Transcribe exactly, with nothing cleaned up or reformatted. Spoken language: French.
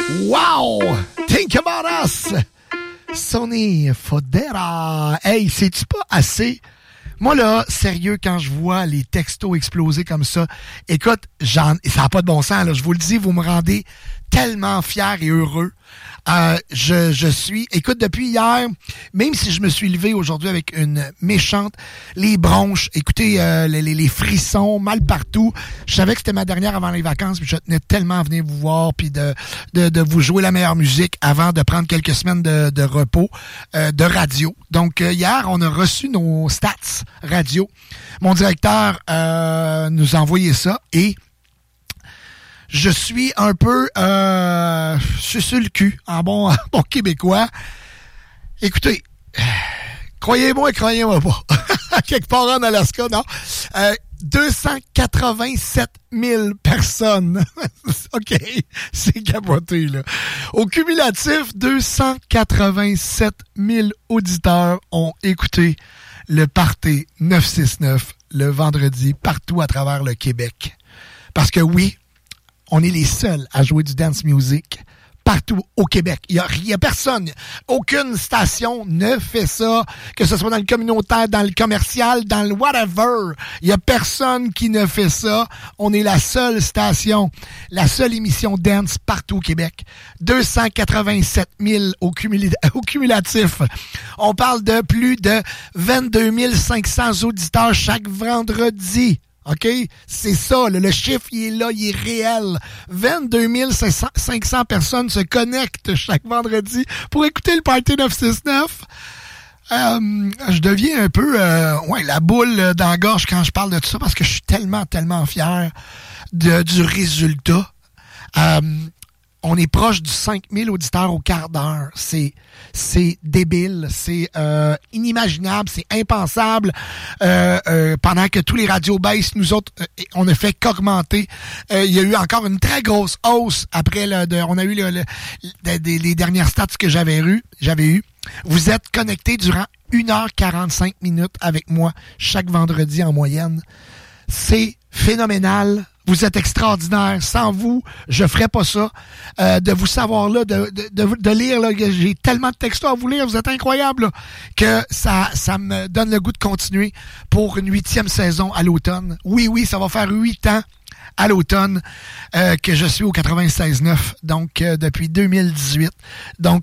Wow! Think about us! Sonny Fodera. Hey, c'est-tu pas assez? Moi, là, sérieux, quand je vois les textos exploser comme ça, écoute, j'en, ça n'a pas de bon sens, là. Je vous le dis, vous me rendez tellement fier et heureux. Euh, je, je suis... Écoute, depuis hier, même si je me suis levé aujourd'hui avec une méchante, les bronches, écoutez, euh, les, les, les frissons, mal partout. Je savais que c'était ma dernière avant les vacances, puis je tenais tellement à venir vous voir, puis de, de, de vous jouer la meilleure musique avant de prendre quelques semaines de, de repos, euh, de radio. Donc, euh, hier, on a reçu nos stats radio. Mon directeur euh, nous a envoyé ça, et je suis un peu euh, je suis sur le cul, en bon, en bon québécois. Écoutez, croyez-moi, croyez-moi pas. Quelque part en Alaska, non. Euh, deux cent quatre-vingt-sept mille personnes. OK, c'est capoté, là. Au cumulatif, deux cent quatre-vingt-sept mille auditeurs ont écouté le Party neuf cent soixante-neuf le vendredi partout à travers le Québec. Parce que oui, on est les seuls à jouer du dance music partout au Québec. Il n'y a, a personne, aucune station ne fait ça, que ce soit dans le communautaire, dans le commercial, dans le whatever. Il n'y a personne qui ne fait ça. On est la seule station, la seule émission dance partout au Québec. deux cent quatre-vingt-sept mille au, cumul- au cumulatif. On parle de plus de vingt-deux mille cinq cents auditeurs chaque vendredi. OK? C'est ça, le, le chiffre, il est là, il est réel. vingt-deux mille cinq cents personnes se connectent chaque vendredi pour écouter le Party neuf cent soixante-neuf. Euh, je deviens un peu euh, ouais, la boule dans la gorge quand je parle de tout ça parce que je suis tellement, tellement fier de, du résultat. Euh, on est proche du cinq mille auditeurs au quart d'heure. C'est, c'est débile, c'est euh, inimaginable, c'est impensable. Euh, euh, pendant que tous les radios baissent, nous autres, euh, on ne fait qu'augmenter. Euh, il y a eu encore une très grosse hausse après le, de, on a eu le, le, le, les, les dernières stats que j'avais eu, j'avais eu. Vous êtes connectés durant une heure quarante-cinq minutes avec moi chaque vendredi en moyenne. C'est phénoménal. Vous êtes extraordinaire. Sans vous, je ferais pas ça. Euh, de vous savoir là, de, de, de, de lire, là, j'ai tellement de textos à vous lire, vous êtes incroyables, là, que ça, ça me donne le goût de continuer pour une huitième saison à l'automne. Oui, oui, ça va faire huit ans à l'automne euh, que je suis au quatre-vingt-seize neuf, donc euh, depuis deux mille dix-huit. Donc,